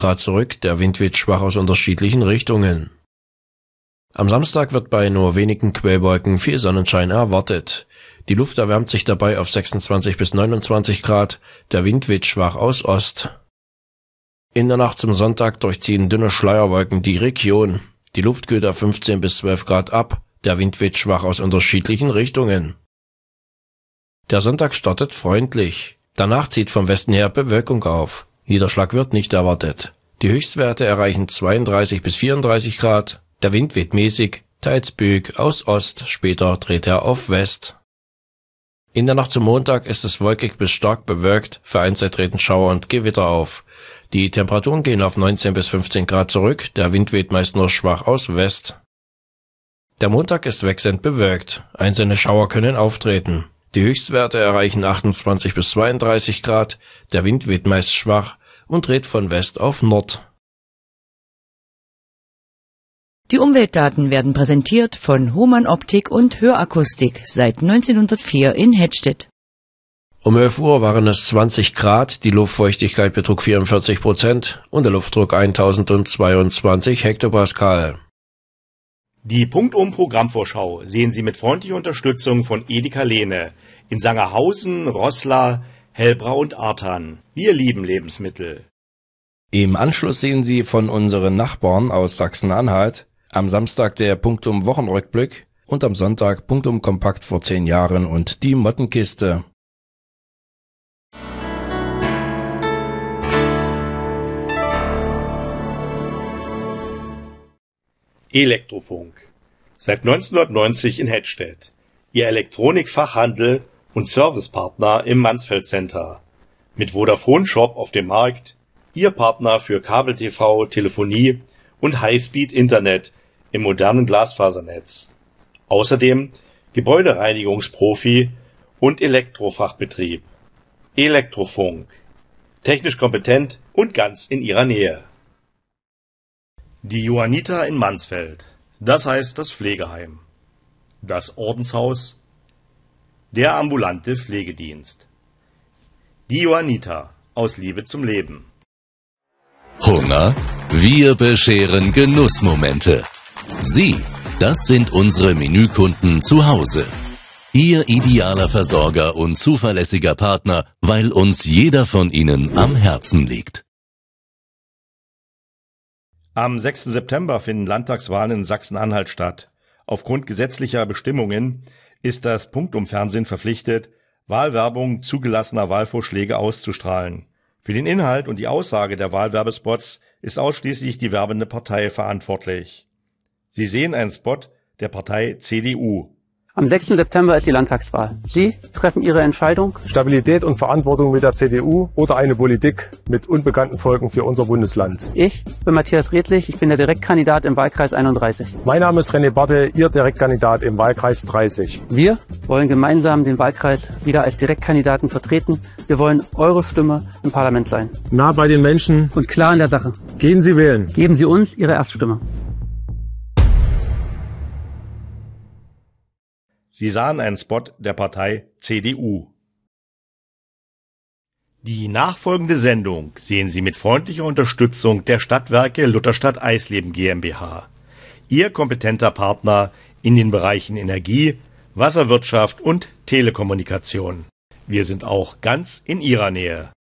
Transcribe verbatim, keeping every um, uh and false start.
Grad zurück, der Wind weht schwach aus unterschiedlichen Richtungen. Am Samstag wird bei nur wenigen Quellwolken viel Sonnenschein erwartet. Die Luft erwärmt sich dabei auf sechsundzwanzig bis neunundzwanzig Grad, der Wind weht schwach aus Ost. In der Nacht zum Sonntag durchziehen dünne Schleierwolken die Region. Die Luft kühlt auf fünfzehn bis zwölf Grad ab, der Wind weht schwach aus unterschiedlichen Richtungen. Der Sonntag startet freundlich. Danach zieht vom Westen her Bewölkung auf. Niederschlag wird nicht erwartet. Die Höchstwerte erreichen zweiunddreißig bis vierunddreißig Grad. Der Wind weht mäßig, teils böig aus Ost, später dreht er auf West. In der Nacht zum Montag ist es wolkig bis stark bewölkt, vereinzelt treten Schauer und Gewitter auf. Die Temperaturen gehen auf neunzehn bis fünfzehn Grad zurück, der Wind weht meist nur schwach aus West. Der Montag ist wechselnd bewölkt, einzelne Schauer können auftreten. Die Höchstwerte erreichen achtundzwanzig bis zweiunddreißig Grad, der Wind weht meist schwach und dreht von West auf Nord. Die Umweltdaten werden präsentiert von Hohmann Optik und Hörakustik seit neunzehnhundertvier in Hettstedt. Um elf Uhr waren es zwanzig Grad, die Luftfeuchtigkeit betrug vierundvierzig Prozent und der Luftdruck eintausendzweiundzwanzig Hektopascal. Die Punktum-Programmvorschau sehen Sie mit freundlicher Unterstützung von Edeka Lehne in Sangerhausen, Roßla, Hellbrau und Arthan. Wir lieben Lebensmittel. Im Anschluss sehen Sie von unseren Nachbarn aus Sachsen-Anhalt am Samstag der Punktum-Wochenrückblick und am Sonntag Punktum-Kompakt vor zehn Jahren und die Mottenkiste. Elektrofunk. Seit neunzehnhundertneunzig in Hettstedt. Ihr Elektronikfachhandel und Servicepartner im Mansfeld Center. Mit Vodafone Shop auf dem Markt. Ihr Partner für Kabel-T V, Telefonie und Highspeed-Internet im modernen Glasfasernetz. Außerdem Gebäudereinigungsprofi und Elektrofachbetrieb. Elektrofunk. Technisch kompetent und ganz in Ihrer Nähe. Die Johanniter in Mansfeld, das heißt das Pflegeheim, das Ordenshaus, der ambulante Pflegedienst. Die Johanniter, aus Liebe zum Leben. Hunger? Wir bescheren Genussmomente. Sie, das sind unsere Menükunden zu Hause. Ihr idealer Versorger und zuverlässiger Partner, weil uns jeder von Ihnen am Herzen liegt. Am sechsten September finden Landtagswahlen in Sachsen-Anhalt statt. Aufgrund gesetzlicher Bestimmungen ist das Punktum-Fernsehen verpflichtet, Wahlwerbung zugelassener Wahlvorschläge auszustrahlen. Für den Inhalt und die Aussage der Wahlwerbespots ist ausschließlich die werbende Partei verantwortlich. Sie sehen einen Spot der Partei C D U. Am sechsten September ist die Landtagswahl. Sie treffen Ihre Entscheidung. Stabilität und Verantwortung mit der C D U oder eine Politik mit unbekannten Folgen für unser Bundesland. Ich bin Matthias Redlich, ich bin der Direktkandidat im Wahlkreis einunddreißig. Mein Name ist René Barthe, Ihr Direktkandidat im Wahlkreis dreißig. Wir wollen gemeinsam den Wahlkreis wieder als Direktkandidaten vertreten. Wir wollen eure Stimme im Parlament sein. Nah bei den Menschen und klar in der Sache. Gehen Sie wählen. Geben Sie uns Ihre Erststimme. Sie sahen einen Spot der Partei C D U. Die nachfolgende Sendung sehen Sie mit freundlicher Unterstützung der Stadtwerke Lutherstadt Eisleben GmbH. Ihr kompetenter Partner in den Bereichen Energie, Wasserwirtschaft und Telekommunikation. Wir sind auch ganz in Ihrer Nähe.